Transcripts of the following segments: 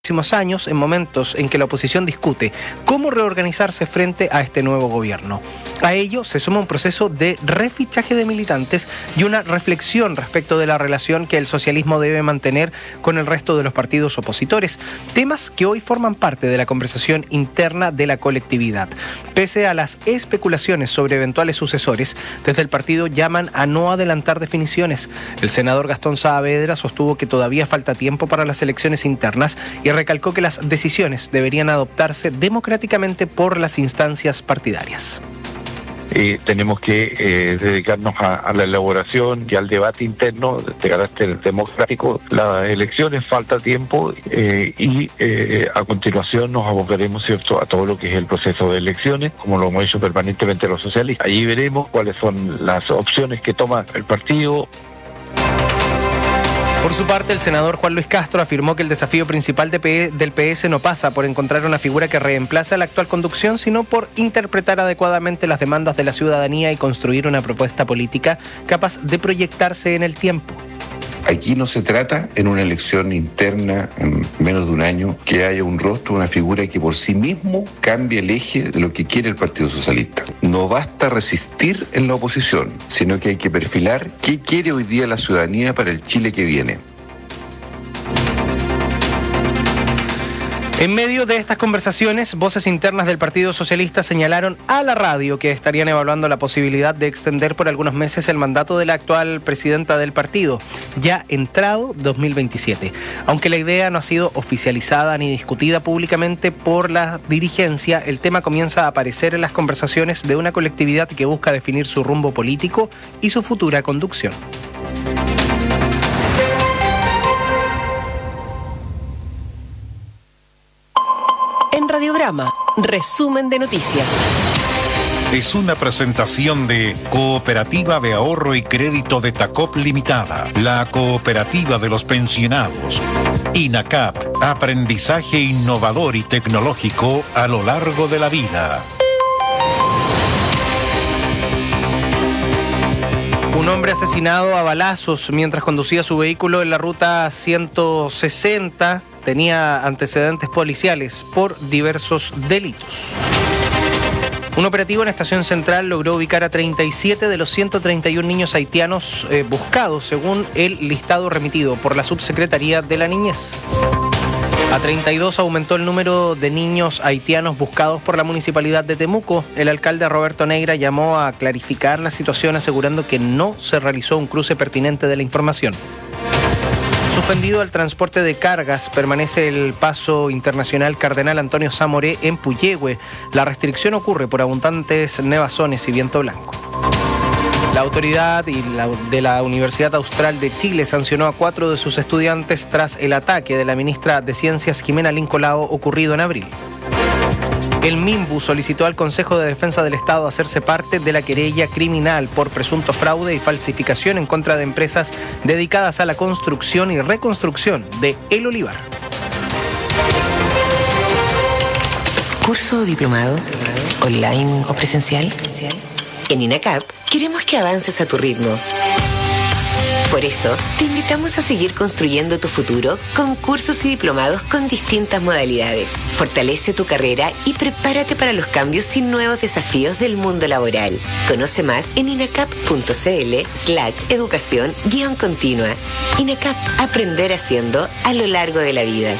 próximos años, en momentos en que la oposición discute cómo reorganizarse frente a este nuevo gobierno. A ello se suma un proceso de refichaje de militantes y una reflexión respecto de la relación que el socialismo debe mantener con el resto de los partidos opositores, temas que hoy forman parte de la conversación interna de la colectividad. Pese a las especulaciones sobre eventuales sucesores, desde el partido llaman a no adelantar definiciones. El senador Gastón Saavedra sostuvo que todavía falta tiempo para las elecciones internas y recalcó que las decisiones deberían adoptarse democráticamente por las instancias partidarias. Tenemos que dedicarnos a la elaboración y al debate interno de carácter democrático. Las elecciones falta tiempo y a continuación nos abocaremos, ¿cierto?, a todo lo que es el proceso de elecciones, como lo hemos hecho permanentemente los socialistas. Allí veremos cuáles son las opciones que toma el partido. Por su parte, el senador Juan Luis Castro afirmó que el desafío principal del PS no pasa por encontrar una figura que reemplace a la actual conducción, sino por interpretar adecuadamente las demandas de la ciudadanía y construir una propuesta política capaz de proyectarse en el tiempo. Aquí no se trata, en una elección interna en menos de un año, que haya un rostro, una figura que por sí mismo cambie el eje de lo que quiere el Partido Socialista. No basta resistir en la oposición, sino que hay que perfilar qué quiere hoy día la ciudadanía para el Chile que viene. En medio de estas conversaciones, voces internas del Partido Socialista señalaron a la radio que estarían evaluando la posibilidad de extender por algunos meses el mandato de la actual presidenta del partido, ya entrado 2027. Aunque la idea no ha sido oficializada ni discutida públicamente por la dirigencia, el tema comienza a aparecer en las conversaciones de una colectividad que busca definir su rumbo político y su futura conducción. Radiograma, resumen de noticias. Es una presentación de Cooperativa de Ahorro y Crédito de Tacop Limitada, la cooperativa de los pensionados. INACAP, aprendizaje innovador y tecnológico a lo largo de la vida. Un hombre asesinado a balazos mientras conducía su vehículo en la ruta 160 tenía antecedentes policiales por diversos delitos. Un operativo en Estación Central logró ubicar a 37 de los 131 niños haitianos buscados, según el listado remitido por la Subsecretaría de la Niñez. A 32 aumentó el número de niños haitianos buscados por la Municipalidad de Temuco. El alcalde Roberto Negra llamó a clarificar la situación, asegurando que no se realizó un cruce pertinente de la información. Suspendido el transporte de cargas, permanece el paso internacional Cardenal Antonio Zamoré en Puyehue. La restricción ocurre por abundantes nevazones y viento blanco. La autoridad de la Universidad Austral de Chile sancionó a 4 de sus estudiantes tras el ataque de la ministra de Ciencias Jimena Lincolao ocurrido en abril. El MIMBU solicitó al Consejo de Defensa del Estado hacerse parte de la querella criminal por presunto fraude y falsificación en contra de empresas dedicadas a la construcción y reconstrucción de El Olivar. ¿Curso o diplomado? ¿Online o presencial? En INACAP queremos que avances a tu ritmo. Por eso, te invitamos a seguir construyendo tu futuro con cursos y diplomados con distintas modalidades. Fortalece tu carrera y prepárate para los cambios y nuevos desafíos del mundo laboral. Conoce más en inacap.cl/educación-continua. INACAP, aprender haciendo a lo largo de la vida.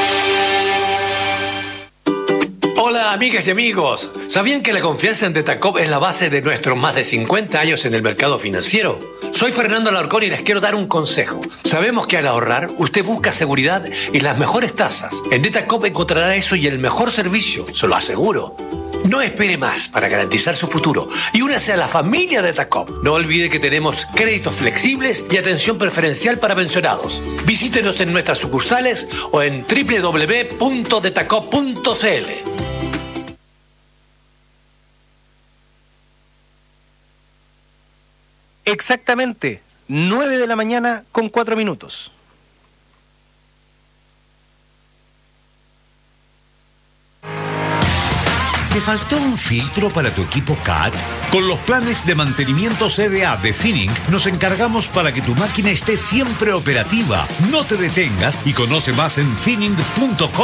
Hola amigas y amigos, ¿sabían que la confianza en Detacop es la base de nuestros más de 50 años en el mercado financiero? Soy Fernando Alarcón y les quiero dar un consejo. Sabemos que al ahorrar, usted busca seguridad y las mejores tasas. En Detacop encontrará eso y el mejor servicio, se lo aseguro. No espere más para garantizar su futuro y únase a la familia de Detacop. No olvide que tenemos créditos flexibles y atención preferencial para pensionados. Visítenos en nuestras sucursales o en www.detacop.cl. Exactamente, 9 de la mañana con 4 minutos. ¿Te faltó un filtro para tu equipo CAT? Con los planes de mantenimiento CDA de Finning nos encargamos para que tu máquina esté siempre operativa. No te detengas y conoce más en finning.com.